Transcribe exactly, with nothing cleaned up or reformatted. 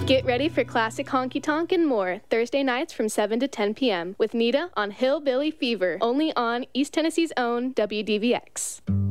Get ready for classic honky tonk and more Thursday nights from seven to ten p m with Nita on Hillbilly Fever, only on East Tennessee's own W D V X.